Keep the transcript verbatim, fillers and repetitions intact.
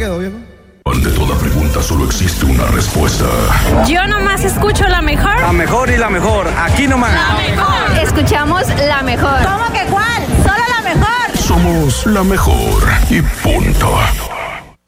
pedo, viejo. Ante toda pregunta solo existe una respuesta. Yo nomás escucho la mejor. La mejor y la mejor, aquí nomás. La mejor. Escuchamos la mejor. ¿Cómo que cuál? Solo la mejor. Somos la mejor y punto.